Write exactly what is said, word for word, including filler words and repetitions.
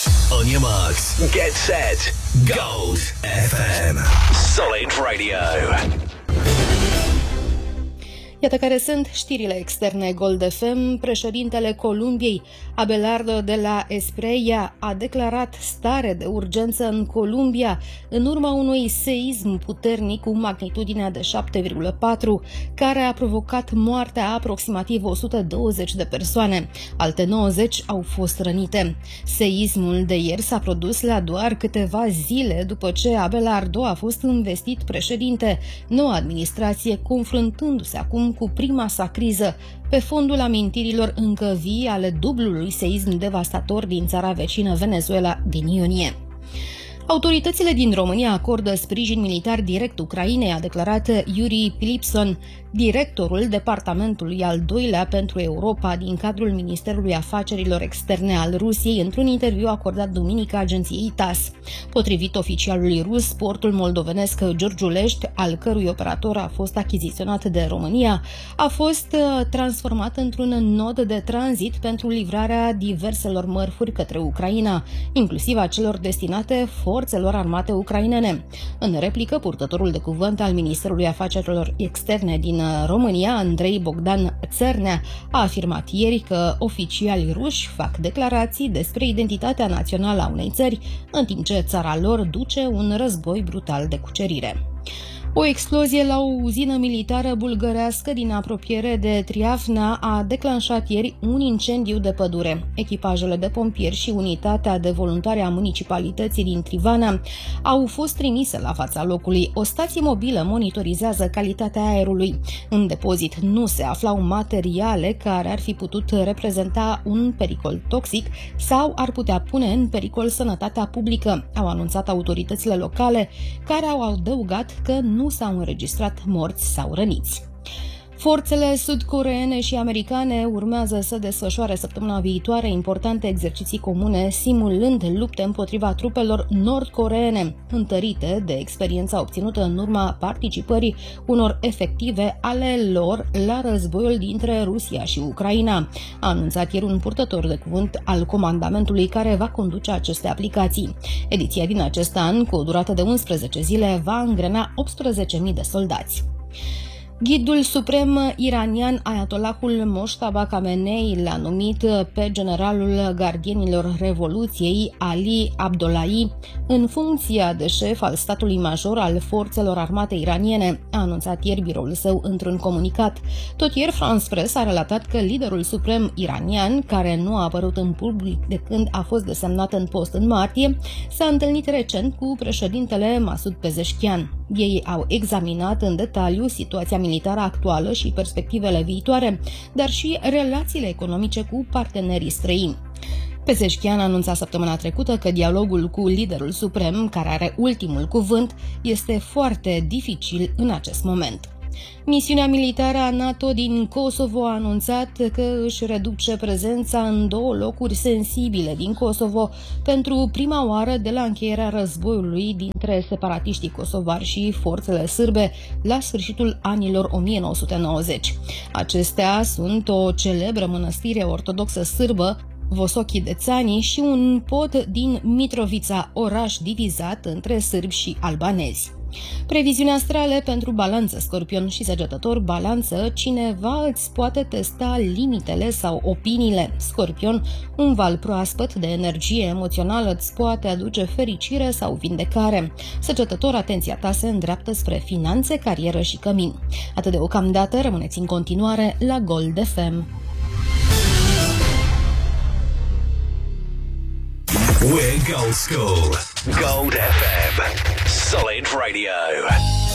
On your marks, get set, Gold F M. Solid Radio. Iată care sunt știrile externe Gold F M. Președintele Columbiei, Abelardo de la Espriella, a declarat stare de urgență în Columbia în urma unui seism puternic cu magnitudinea de șapte virgulă patru, care a provocat moartea a aproximativ o sută douăzeci de persoane. Alte nouăzeci au fost rănite. Seismul de ieri s-a produs la doar câteva zile după ce Abelardo a fost investit președinte, noua administrație confruntându-se acum cu prima sa criză, pe fondul amintirilor încă vii ale dublului seism devastator din țara vecină Venezuela din iunie. Autoritățile din România acordă sprijin militar direct Ucrainei, a declarat Yuri Pilipson, directorul departamentului al doilea pentru Europa din cadrul Ministerului Afacerilor Externe al Rusiei, într-un interviu acordat duminică agenției T A S. Potrivit oficialului rus, portul moldovenesc Giurgiulești, al cărui operator a fost achiziționat de România, a fost transformat într-un nod de tranzit pentru livrarea diverselor mărfuri către Ucraina, inclusiv a celor destinate forțelor armate ucrainene. În replică, purtătorul de cuvânt al Ministerului Afacerilor Externe din România, Andrei Bogdan Țernea, a afirmat ieri că oficialii ruși fac declarații despre identitatea națională a unei țări, în timp ce țara lor duce un război brutal de cucerire. O explozie la o uzină militară bulgărească din apropiere de Triafna a declanșat ieri un incendiu de pădure. Echipajele de pompieri și unitatea de voluntari a municipalității din Trivana au fost trimise la fața locului. O stație mobilă monitorizează calitatea aerului. În depozit nu se aflau materiale care ar fi putut reprezenta un pericol toxic sau ar putea pune în pericol sănătatea publică, au anunțat autoritățile locale, care au adăugat că nu nu s-au înregistrat morți sau răniți. Forțele sud-coreene și americane urmează să desfășoare săptămâna viitoare importante exerciții comune, simulând lupte împotriva trupelor nord-coreene, întărite de experiența obținută în urma participării unor efective ale lor la războiul dintre Rusia și Ucraina, a anunțat ieri un purtător de cuvânt al comandamentului care va conduce aceste aplicații. Ediția din acest an, cu o durată de unsprezece zile, va îngrena optsprezece mii de soldați. Ghidul suprem iranian, Ayatollahul Mojtaba Khamenei, l-a numit pe generalul gardienilor Revoluției, Ali Abdollahi, în funcția de șef al statului major al forțelor armate iraniene, a anunțat ieri biroul său într-un comunicat. Tot ieri France Press a relatat că liderul suprem iranian, care nu a apărut în public de când a fost desemnat în post în martie, s-a întâlnit recent cu președintele Masoud Pezeshkian. Ei au examinat în detaliu situația militară actuală și perspectivele viitoare, dar și relațiile economice cu partenerii străini. Pezeshkian a anunțat săptămâna trecută că dialogul cu liderul suprem, care are ultimul cuvânt, este foarte dificil în acest moment. Misiunea militară a NATO din Kosovo a anunțat că își reduce prezența în două locuri sensibile din Kosovo pentru prima oară de la încheierea războiului dintre separatiștii kosovari și forțele sârbe la sfârșitul anilor o mie nouă sute nouăzeci. Acestea sunt o celebră mănăstire ortodoxă sârbă, Vosochi de Țani, și un pod din Mitrovița, oraș divizat între sârbi și albanezi. Previziuni astrale pentru Balanță, Scorpion și Săgetător. Balanță, cineva îți poate testa limitele sau opiniile. Scorpion, un val proaspăt de energie emoțională îți poate aduce fericire sau vindecare. Săgetător, atenția ta se îndreaptă spre finanțe, carieră și cămin. Atât de ocamdată, rămâneți în continuare la Gold F M. We're Gold School. Gold F M. Solid Radio.